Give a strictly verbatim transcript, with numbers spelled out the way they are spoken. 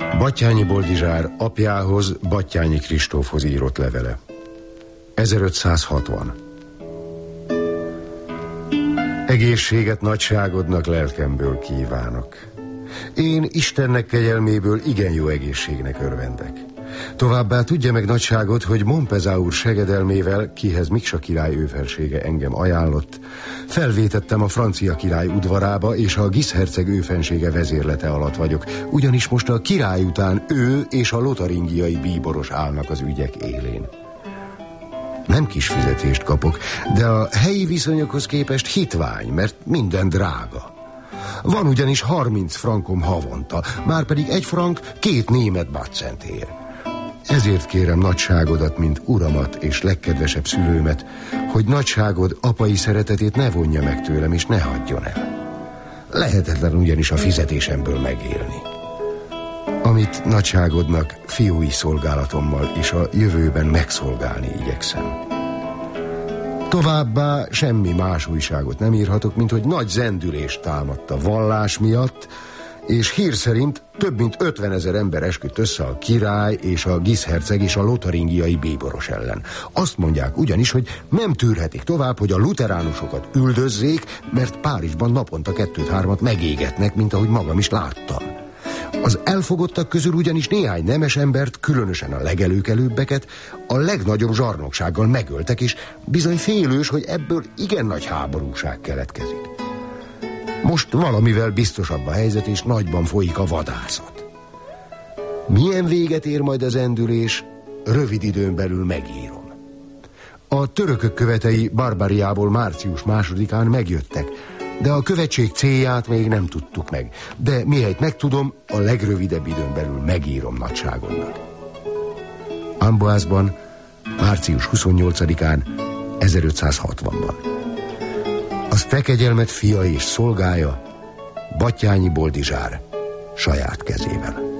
Batthyány Boldizsár apjához, Batthyány Kristófhoz írott levele. ezerötszázhatvan. Egészséget nagyságodnak lelkemből kívánok. Én Istennek kegyelméből igen jó egészségnek örvendek. Továbbá tudja meg nagyságot, hogy Montpezat úr segedelmével, kihez Miksa király őfelsége engem ajánlott, felvétettem a francia király udvarába, és a Guise herceg őfensége vezérlete alatt vagyok, ugyanis most a király után ő és a lotaringiai bíboros állnak az ügyek élén. Nem kis fizetést kapok, de a helyi viszonyokhoz képest hitvány, mert minden drága. Van ugyanis harminc frankom havonta, márpedig egy frank két német bátcent ér. Ezért kérem nagyságodat, mint uramat és legkedvesebb szülőmet, hogy nagyságod apai szeretetét ne vonja meg tőlem, és ne hagyjon el. Lehetetlen ugyanis a fizetésemből megélni. Amit nagyságodnak fiúi szolgálatommal és a jövőben megszolgálni igyekszem. Továbbá semmi más újságot nem írhatok, mint hogy nagy zendülést támadt a vallás miatt, és hír szerint több mint ötvenezer ember esküdt össze a király és a Guise herceg és a lotaringiai bíboros ellen. Azt mondják ugyanis, hogy nem tűrhetik tovább, hogy a luteránusokat üldözzék, mert Párizsban naponta kettőt-hármat megégetnek, mint ahogy magam is láttam. Az elfogottak közül ugyanis néhány nemes embert, különösen a legelőkelőbbeket, a legnagyobb zsarnoksággal megöltek, és bizony félős, hogy ebből igen nagy háborúság keletkezik. Most valamivel biztosabb a helyzet, és nagyban folyik a vadászat. Milyen véget ér majd az endülés, rövid időn belül megírom. A törökök követei Barbariából március másodikán megjöttek, de a követség célját még nem tudtuk meg. De mihelyt megtudom, a legrövidebb időn belül megírom nagyságodnak. Amboise-ban, március huszonnyolcadikán, ezerötszázhatvanban. Az te kegyelmed fia és szolgája, Batthyány Boldizsár saját kezével.